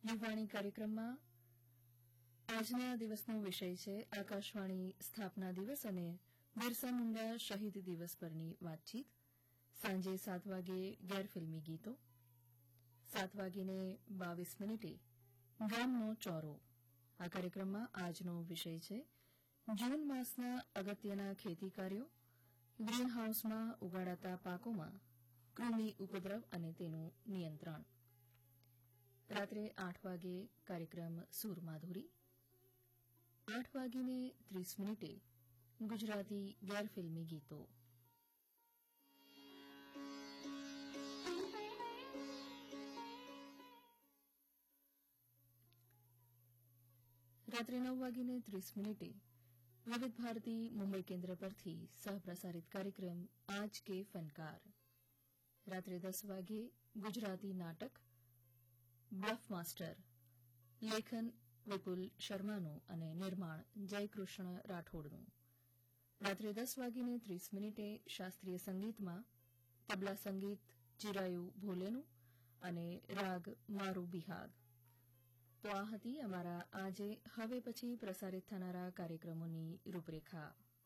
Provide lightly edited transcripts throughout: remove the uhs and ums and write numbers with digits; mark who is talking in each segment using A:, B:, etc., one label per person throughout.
A: યુવાણી કાર્યક્રમમાં આજના દિવસનો વિષય છે આકાશવાણી સ્થાપના દિવસ અને બિરસા મુંડા શહીદ દિવસ પરની વાતચીત. સાંજે 7 વાગ્યે ગેરફિલ્મી ગીતો, 7:22 ગામનો ચોરો. આ કાર્યક્રમમાં આજનો વિષય છે જૂન માસના અગત્યના ખેતી કાર્યો, ગ્રીનહાઉસમાં ઉગાડાતા પાકોમાં કૃમિ ઉપદ્રવ અને તેનું નિયંત્રણ. રાત્રે 8 વાગ્યે કાર્યક્રમ સુરમાધુરી, 8:30 ગુજરાતી ગેરફિલ્મી ગીતો. રાત્રે 9:30 વિવિધ ભારતી મુંબઈ કેન્દ્ર પરથી સહપ્રસારિત કાર્યક્રમ આજ કે ફનકાર. રાત્રે 10 વાગ્યે ગુજરાતી નાટક બ્લફ માસ્ટર, લેખન વિપુલ શર્માનું અને નિર્માણ જયકૃષ્ણ રાઠોડનું. રાત્રે 10:30 શાસ્ત્રીય સંગીતમાં તબલા સંગીત ચિરાયુ ભોલેનું અને રાગ મારું બિહાગ. તો આ હતી અમારા આજે હવે પછી પ્રસારિત થનારા કાર્યક્રમોની રૂપરેખા.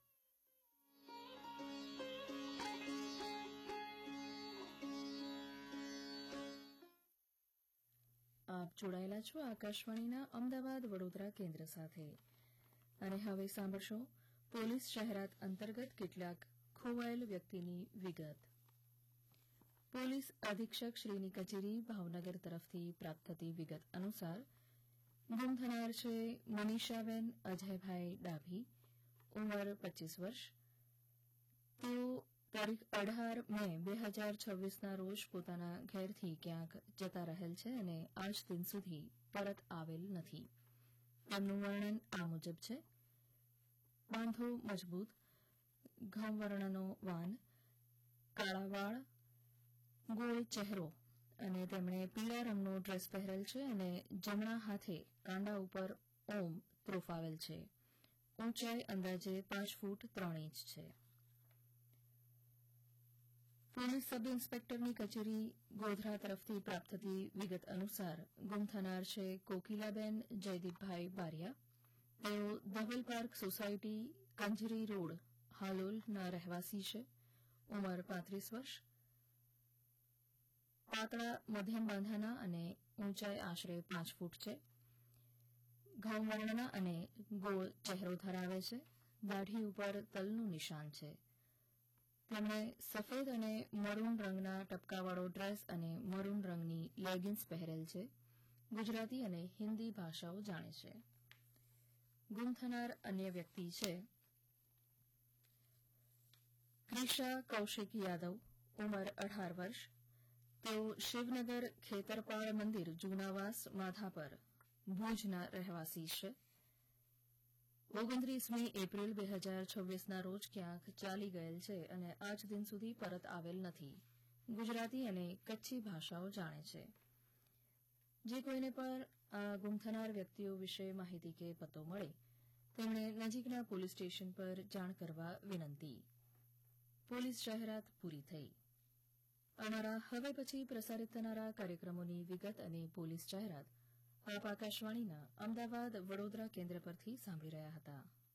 A: આપ જોડાયેલા છો આકાશવાણીના અમદાવાદ વડોદરા કેન્દ્ર સાથે. અને હવે સાંભળશો પોલીસ શહેરાત અંતર્ગત કેટલાક ખોવાયેલ વ્યક્તિની વિગત. પોલીસ અધિક્ષક શ્રીની કચેરી ભાવનગર તરફથી પ્રાપ્ત થતી વિગત અનુસાર ગુમ થનાર છે મનીષાબેન અજયભાઈ ડાભી, ઉંમર 25 વર્ષ. તેઓ તારીખ 18 મે 2026ના રોજ પોતાના ઘેરથી ક્યાંક જતા રહેલ છે અને આજ દિન સુધી પરત આવેલ નથી. તેમનું વર્ણન આ મુજબ છે: બાંધો મજબૂત, ઘઉં વર્ણનો વાન, કાળા વાળ, ગોળ ચહેરો અને તેમણે પીળા રંગનો ડ્રેસ પહેરેલ છે અને જમણા હાથે કાંડા ઉપર ઓમ ત્રોફાવેલ છે. ઊંચાઈ અંદાજે 5 ફૂટ 3 ઇંચ છે. પોલીસ સબ ઇન્સ્પેક્ટરની કચેરી ગોધરા તરફથી પ્રાપ્ત થતી વિગત અનુસાર ગુમ થનાર છે કોકિલાબેન જયદીપભાઈ બારિયા. તેઓ Dhaval park society, Kanjari road, હાલોલના રહેવાસી છે. ઉંમર 35 વર્ષ. પાતળા મધ્યમ બાંધાના અને ઊંચાઈ આશરે 5 ફૂટ છે. ઘઉં વર્ણના અને ગોળ ચહેરો ધરાવે છે. દાઢી ઉપર તલનું નિશાન છે. તેમણે સફેદ અને મરૂન રંગના ટપકાવાળો ડ્રેસ અને મરૂન રંગની લેગિન્સ પહેરેલ છે. ગુજરાતી અને હિન્દી ભાષાઓ જાણે છે. ગુમ થનાર અન્ય વ્યક્તિ છે ક્રિશા કૌશિક યાદવ, ઉંમર 18 વર્ષ. તેઓ શિવનગર ખેતરપાળ મંદિર જૂનાવાસ માધાપર, ભુજના રહેવાસી છે. 29મી એપ્રિલ 2026ના રોજ ક્યાંક ચાલી ગયેલ છે અને આજ દિન સુધી પરત આવેલ નથી. ગુજરાતી અને કચ્છી ભાષાઓ જાણે છે. જે કોઈને પણ આ ગુમ થનાર વ્યક્તિઓ વિશે માહિતી કે પતો મળે તેમણે નજીકના પોલીસ સ્ટેશન પર જાણ કરવા વિનંતી. પોલીસ જાહેરાત પૂરી થઈ. અમારા હવે પછી પ્રસારિત થનારા કાર્યક્રમોની વિગત અને પોલીસ જાહેરાત આપ આકાશવાણીના અમદાવાદ વડોદરા કેન્દ્ર પરથી સાંભળી રહ્યા હતા.